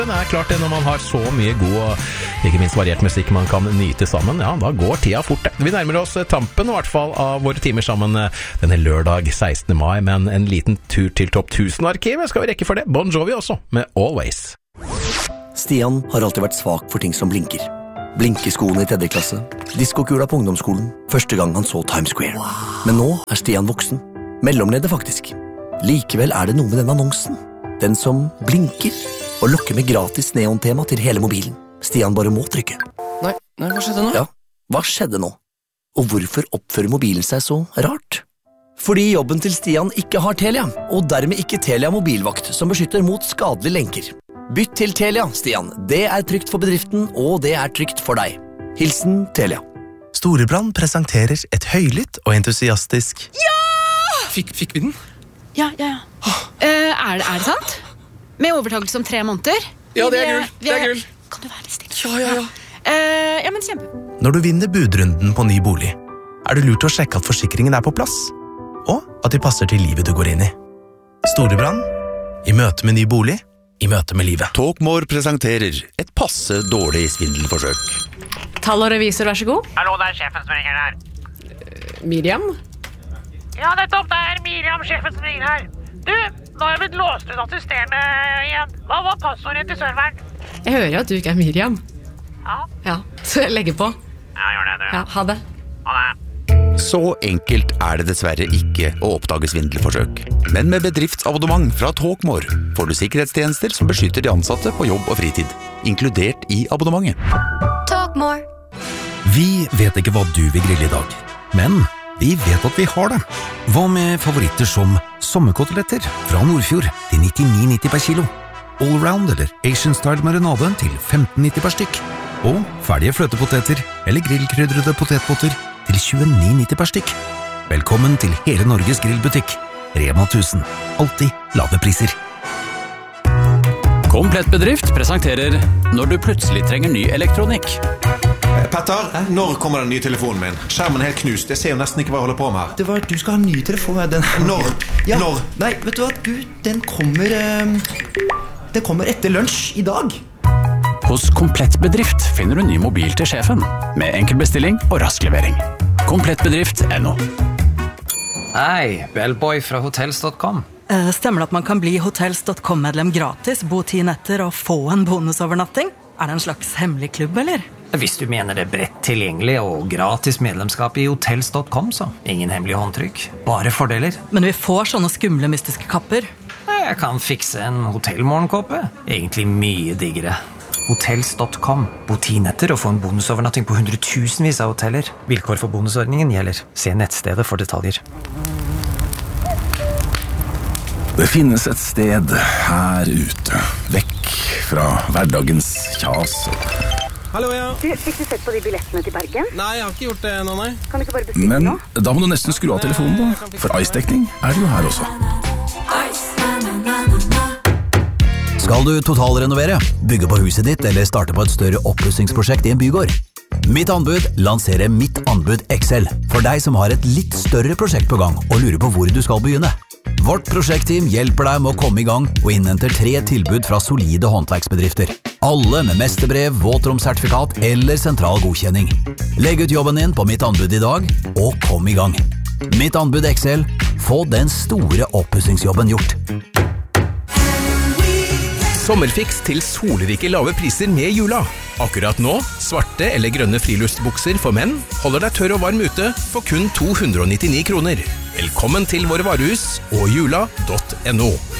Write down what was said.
Det klart det når man har så mye god og ikke minst variert musikk man kan nyte sammen. Ja, da går tida fort. Vi nærmer oss tampen i hvert fall av våre timer sammen denne lørdag 16. mai, men en liten tur til topp 1000-arkivet skal vi rekke for det. Bon Jovi også, med Always. Stian har alltid vært svak for ting som blinker. Blinkeskoene i 3. klasse, diskokula på ungdomsskolen, første gang han så Times Square. Men nå er Stian voksen. Mellomleder faktisk. Likevel er det noe med den annonsen. Den som blinker og lokker med gratis neontema til hele mobilen. Stian bare må trykke. Nei, hva skjedde nå? Ja, hva skjedde nå? Og hvorfor oppfører mobilen seg så rart? Fordi jobben til Stian ikke har Telia, og dermed ikke Telia mobilvakt som beskytter mot skadelige lenker. Bytt til Telia, Stian. Det er trygt for bedriften, og det er trygt for deg. Hilsen Telia. Storebrand presenterer et høylytt og entusiastisk Ja! Fikk vi den? Ja. Er det sant? Med overtakelse om 3 måneder? Ja, det er gull. Kan du være litt stille? Ja. Ja, men kjempe. Når du vinner budrunden på ny bolig, er det lurt å sjekke at forsikringen er på plass, og at de passer til livet du går inn i. Storebrand, i møte med ny bolig, i møte med livet. Talkmore presenterer et passe dårlig svindelforsøk. Tall og revisor, vær så god. Hallo, det er sjefen som ringer her. Miriam? Ja, nettopp, det er Miriam, sjefen som ringer her. Du, nå har jeg blitt låst ut av systemet igjen. Hva var passordet til serveren? Jeg hører jo at du ikke er Miriam. Ja, Så jeg legger på. Ja, gjør det, du. Ja, ha det. Ha det. Så enkelt er det dessverre ikke å oppdage svindelforsøk. Men med bedriftsabonnement fra Talkmore får du sikkerhetstjenester som beskytter de ansatte på jobb og fritid, inkludert i abonnementet. Talkmore. Vi vet ikke hva du vil grille i dag, men vi vet at vi har det. Hva med favoritter som sommerkoteletter fra Nordfjord til 99,90 per kilo? Allround eller Asian style marinade til 15,90 per stykk? Og ferdige fløtepoteter eller grillkrydrede potetpotter til 29,90 per stykk? Velkommen til hele Norges grillbutikk. Rema 1000. Alltid lave priser. Komplett bedrift presenterer Når du plutselig trenger ny elektronikk. Petter, når kommer den nye telefonen min? Skjermen er helt knust, jeg ser jo nesten ikke hva jeg holder på med her. Det var, du skal ha en ny telefon. Når? Nei, vet du hva, den kommer etter lunsj i dag. Hos Komplett bedrift finner du ny mobil til sjefen, med enkel bestilling og rask levering. Komplettbedrift.no. Hei, Bellboy fra hotels.com. Stemmer det at man kan bli hotels.com-medlem gratis, bo 10 netter og få en bonusovernatting? Er det en slags hemmelig klubb, eller? Hvis du mener det bredt tilgjengelig og gratis medlemskap i hotels.com, så ingen hemmelig håndtrykk, bare fordeler. Men vi får sånne skumle mystiske kapper. Jeg kan fikse en hotellmorgenkåpe. Egentlig mye diggere. Hotels.com. Bo 10 netter og få en bonusovernatting på 100,000vis av hoteller. Vilkår for bonusordningen gjelder. Se nettstedet for detaljer. Det finnes et sted her ute, vekk fra hverdagens kjas. Hallo, ja. Du, fikk du sett på de billettene til Bergen? Nei, jeg har ikke gjort det nå, nei. Kan du ikke bare bestille Men nå? da må du nesten skru av telefonen da, for ice-dekning er det jo her også. Skal du totalrenovere, bygge på huset ditt eller starte på et større oppussingsprosjekt i en bygård? Mitt anbud lanserer Mitt anbud XL for deg som har et litt større prosjekt på gang og lurer på hvor du skal begynne. Vårt prosjektteam hjelper deg med å komme i gang og innhenter 3 tilbud fra solide håndverksbedrifter. Alle med mesterbrev, våtromsertifikat eller sentral godkjenning. Legg ut jobben din på Mitt anbud i dag, og kom i gang. Mitt anbud XL. Få den store oppussingsjobben gjort. Sommerfiks til solrike lave priser med Jula. Akkurat nå, svarte eller grønne friluftsbukser for menn holder deg tørr og varm ute for kun 299 kroner. Velkommen til våre varehus og jula.no.